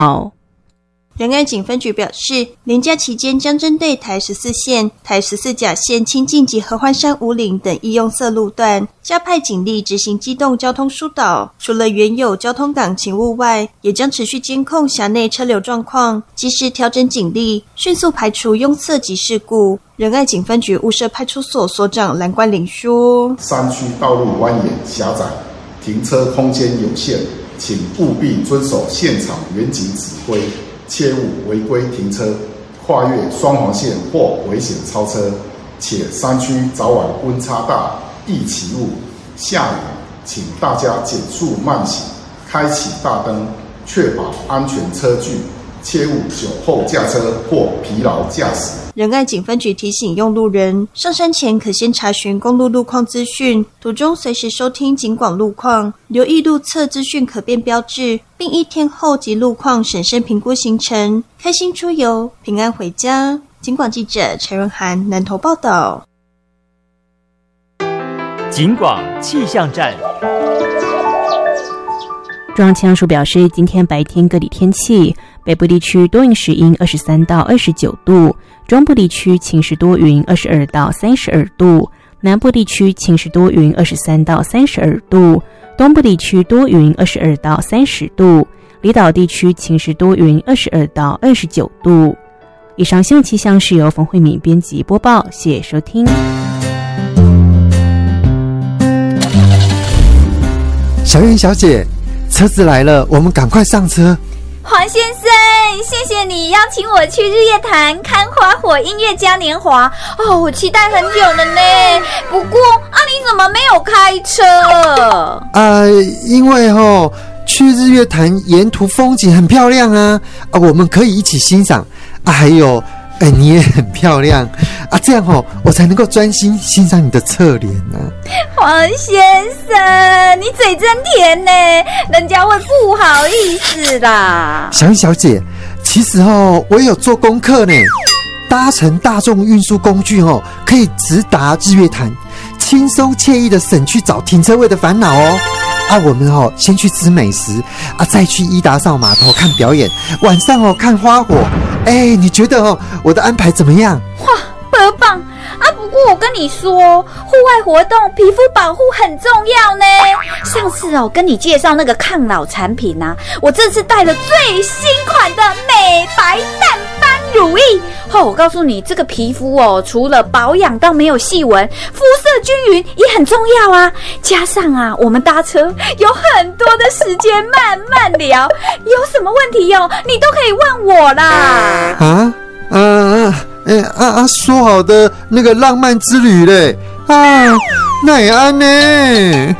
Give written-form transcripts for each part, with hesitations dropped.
仁爱警分局表示，连假期间将针对台14线、台14甲线清境及合欢山五岭等易用色路段，加派警力执行机动交通疏导。除了原有交通岗勤务外，也将持续监控辖内车流状况，及时调整警力，迅速排除拥塞及事故。仁爱警分局雾社派出所所长蓝冠霖说： 山区道路蜿蜒狭窄，停车空间有限，请务必遵守现场远景指挥，切勿违规停车、跨越双黄线或危险超车，且山区早晚温差大，易起雾。下雨，请大家减速慢行，开启大灯，确保安全车距，切勿酒后驾车或疲劳驾驶。 仁爱警分局提醒用路人，上山前可先查询公路路况资讯，途中随时收听警广路况，留意路侧资讯可变标志，并依天候及路况审慎评估行程，开心出游，平安回家。警广记者陈润涵南投报道。 警广气象站。 中央气象署表示，今天白天各地天气，北部地区多云时阴23到29度，中部地区晴时多云22到32度，南部地区晴时多云23到32度，东部地区多云22到30度，离岛地区晴时多云22到29度。以上新闻气象是由冯慧敏编辑播报，谢谢收听。 小燕小姐，车子来了，我们赶快上车。 黄先生，谢谢你邀请我去日月潭看花火音乐嘉年华哦，我期待很久了呢。不过你怎么没有开车？ 因为去日月潭沿途风景很漂亮啊，我们可以一起欣赏还有你也很漂亮这样我才能够专心欣赏你的侧脸呢。 黄先生，你嘴真甜呢，人家会不好意思啦。 小燕小姐，其实我也有做功课呢，搭乘大众运输工具可以直达日月潭，轻松惬意的省去找停车位的烦恼哦。我们先去吃美食再去伊达邵码头看表演，晚上看花火。你觉得我的安排怎么样？ 哇，很棒不过我跟你说，户外活动皮肤保护很重要呢。上次跟你介绍那个抗老产品我这次带了最新款的美白淡斑乳液我告诉你，这个皮肤除了保养到没有细纹，肤色均匀也很重要啊。加上我们搭车有很多的时间慢慢聊，有什么问题你都可以问我啦。 说好的那个浪漫之旅嘞那也安呢。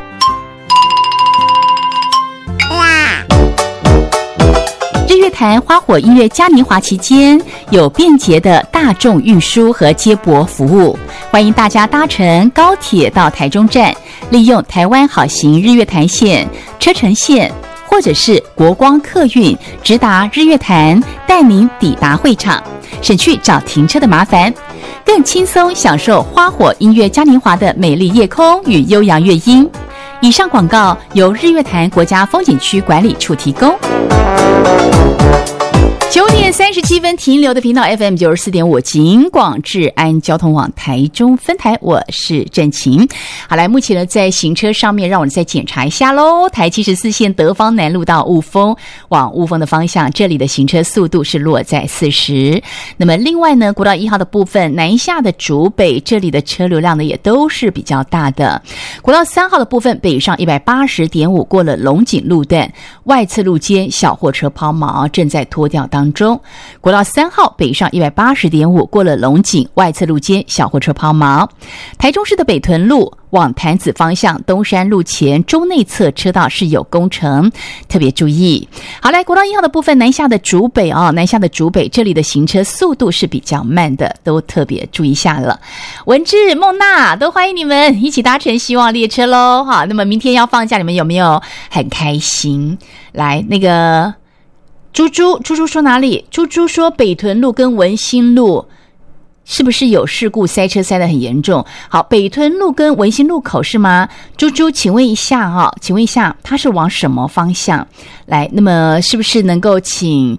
日月潭花火音乐嘉年华期间，有便捷的大众运输和接驳服务，欢迎大家搭乘高铁到台中站，利用台湾好行日月潭线、车城线或者是国光客运直达日月潭，带您抵达会场，省去找停车的麻烦，更轻松享受花火音乐嘉年华的美丽夜空与悠扬乐音。以上广告由日月潭国家风景区管理处提供。9点37分停留的频道 FM 94.5警广治安交通网台中分台，我是郑晴。好，来，目前呢在行车上面，让我们再检查一下咯。台74线德芳南路到雾峰，往雾峰的方向，这里的行车速度是落在40。那么另外呢，国道1号的部分，南下的竹北，这里的车流量呢也都是比较大的。国道3号的部分，北上 180.5 过了龙井路段，外侧路肩小货车抛锚，正在拖吊当中。国道3号北上 180.5 过了龙井，外侧路肩小货车抛锚。台中市的北屯路往潭子方向东山路前中内侧车道是有工程，特别注意。好，来，国道1号的部分，南下的竹北南下的竹北，这里的行车速度是比较慢的，都特别注意一下了。文志、孟娜都欢迎你们一起搭乘希望列车咯。好，那么明天要放假，你们有没有很开心？来，那个猪猪说哪里？猪猪说北屯路跟文心路是不是有事故，塞车塞得很严重？好，北屯路跟文心路口是吗？猪猪，请问一下它是往什么方向？来，那么是不是能够请